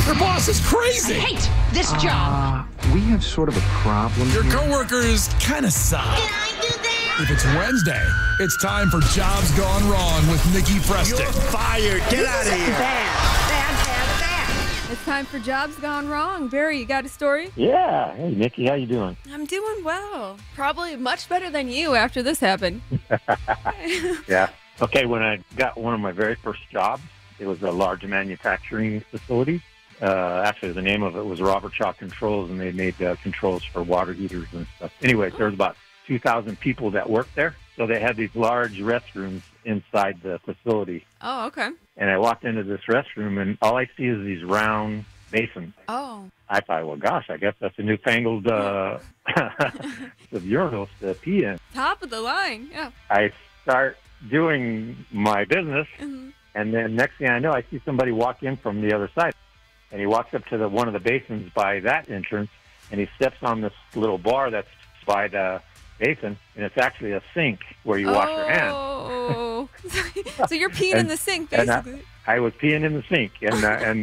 Their boss is crazy. I hate this job. We have sort of a problem. Your here. coworkers kind of suck. Can I do that? If it's Wednesday, it's time for Jobs Gone Wrong with Nikki Preston. You're fired. Get out of here. Bad. It's time for Jobs Gone Wrong. Barry, you got a story? Yeah. Hey, Nikki, how you doing? I'm doing well. Probably much better than you after this happened. Yeah. Okay, when I got one of my very first jobs, it was a large manufacturing facility. Actually, the name of it was Robert Shaw Controls, and they made controls for water heaters and stuff. Anyway, there was about 2,000 people that worked there. So they had these large restrooms inside the facility. Oh, okay. And I walked into this restroom, and all I see is these round basins. Oh. I thought, well, gosh, I guess that's a newfangled of urinals to pee in. Top of the line, yeah. I start doing my business, Mm-hmm. and then next thing I know, I see somebody walk in from the other side. And he walks up to one of the basins by that entrance, and he steps on this little bar that's by the basin, and it's actually a sink where you wash your hands. Oh. So you're peeing in the sink, basically. I was peeing in the sink, and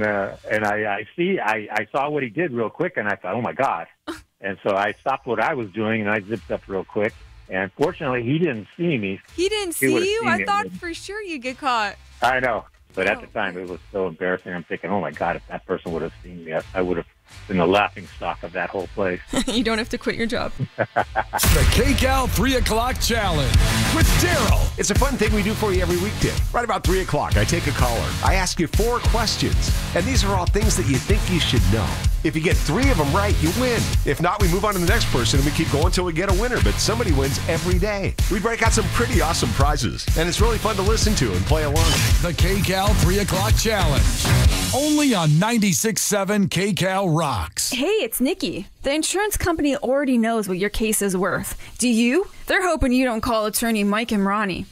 I saw what he did real quick, and I thought, oh my God! And so I stopped what I was doing, and I zipped up real quick. And fortunately, he didn't see me. He didn't He see would've you? seen I me. thought for sure you'd get caught. I know, but at Oh. the time, it was so embarrassing. I'm thinking, oh my God, if that person would have seen me, I would have been the laughing stock of that whole place. You don't have to quit your job. The KCAL 3 o'clock challenge with Daryl. It's a fun thing we do for you every weekday. Right about 3 o'clock, I take a caller. I ask you 4 questions, and these are all things that you think you should know. If you get 3 of them right, you win. If not, we move on to the next person, and we keep going until we get a winner, but somebody wins every day. We break out some pretty awesome prizes, and it's really fun to listen to and play along. The KCAL 3 o'clock challenge. Only on 96.7 KCAL Rocks. Hey, it's Nikki. The insurance company already knows what your case is worth. Do you? They're hoping you don't call attorney Mike and Ronnie.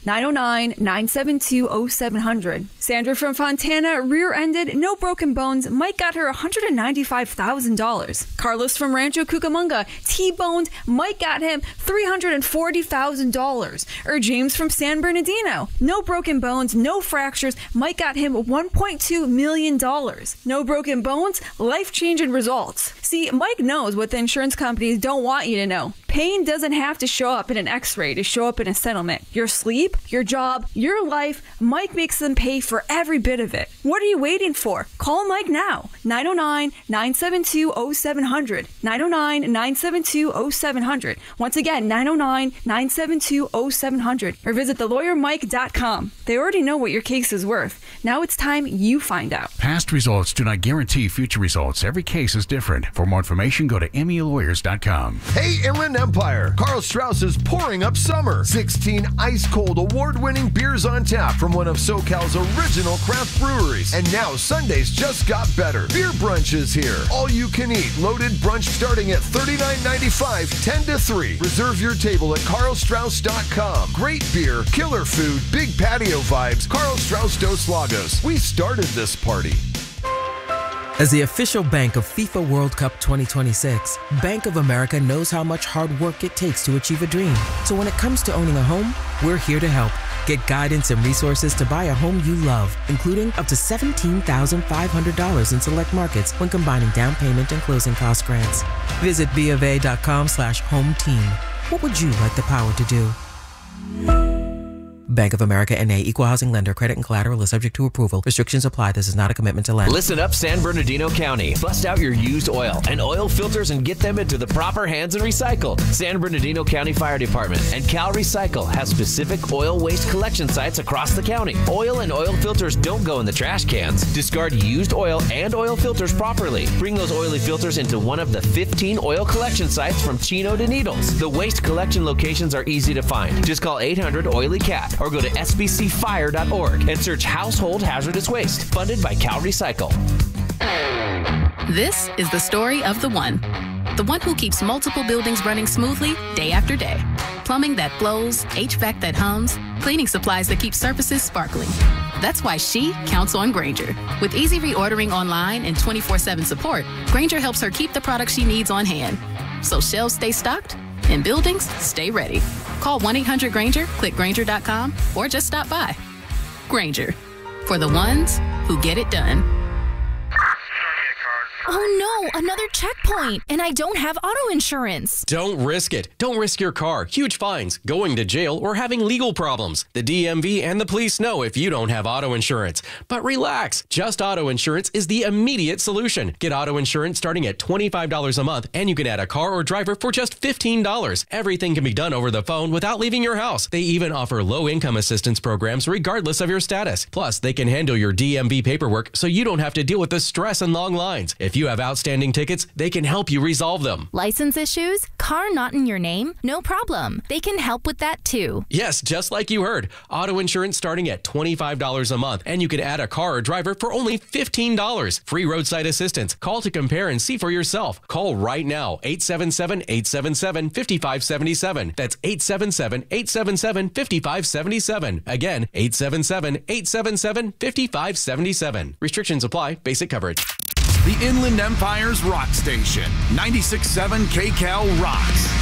909-972-0700. Sandra from Fontana, rear-ended, no broken bones. Mike got her $195,000. Carlos from Rancho Cucamonga, T-boned. Mike got him $340,000. Or James from San Bernardino. No broken bones, no fractures. Mike got him $1.2 million. No broken bones, life-changing results. See, Mike knows what the insurance companies don't want you to know. Pain doesn't have to show up in an x-ray to show up in a settlement. Your sleep, your job, your life, Mike makes them pay for every bit of it. What are you waiting for? Call Mike now. 909-972-0700. 909-972-0700. Once again, 909-972-0700. Or visit thelawyermike.com. They already know what your case is worth. Now it's time you find out. Past results do not guarantee future results. Every case is different. For more information, go to MELawyers.com. Hey, Inland Empire. Carl Strauss is pouring up summer. 16 ice-cold, award-winning beers on tap from one of SoCal's original craft breweries. And now Sundays just got better. Beer brunch is here. All you can eat. Loaded brunch starting at $39.95, 10 to 3. Reserve your table at carlstrauss.com. Great beer, killer food, big patio vibes. Carl Strauss Dos Lagos. We started this party. As the official bank of FIFA World Cup 2026, Bank of America knows how much hard work it takes to achieve a dream. So when it comes to owning a home, we're here to help. Get guidance and resources to buy a home you love, including up to $17,500 in select markets when combining down payment and closing cost grants. Visit BofA.com/home team. What would you like the power to do? Bank of America N.A. Equal Housing Lender. Credit and collateral is subject to approval. Restrictions apply. This is not a commitment to lend. Listen up, San Bernardino County. Bust out your used oil and oil filters and get them into the proper hands and recycled. San Bernardino County Fire Department and Cal Recycle have specific oil waste collection sites across the county. Oil and oil filters don't go in the trash cans. Discard used oil and oil filters properly. Bring those oily filters into one of the 15 oil collection sites from Chino to Needles. The waste collection locations are easy to find. Just call 800-OILY-CAT or go to sbcfire.org and search Household Hazardous Waste, funded by Cal Recycle. This is the story of the one who keeps multiple buildings running smoothly day after day. Plumbing that flows, HVAC that hums, cleaning supplies that keep surfaces sparkling. That's why she counts on Grainger. With easy reordering online and 24/7 support, Grainger helps her keep the products she needs on hand. So shelves stay stocked and buildings stay ready. Call 1-800-GRAINGER, click Grainger.com, or just stop by. Grainger, for the ones who get it done. checkpoint, and I don't have auto insurance. Don't risk it. Don't risk your car, huge fines, going to jail, or having legal problems. The DMV and the police know if you don't have auto insurance. But relax. Just Auto Insurance is the immediate solution. Get auto insurance starting at $25 a month, and you can add a car or driver for just $15. Everything can be done over the phone without leaving your house. They even offer low-income assistance programs regardless of your status. Plus, they can handle your DMV paperwork so you don't have to deal with the stress and long lines. If you have outstanding tickets, they can help you resolve them. License issues? Car not in your name? No problem. They can help with that too. Yes, just like you heard. Auto insurance starting at $25 a month, and you can add a car or driver for only $15. Free roadside assistance. Call to compare and see for yourself. Call right now. 877-877-5577. That's 877-877-5577. Again, 877-877-5577. Restrictions apply. Basic coverage. The Inland Empire's Rock Station. 96.7 KCAL rocks.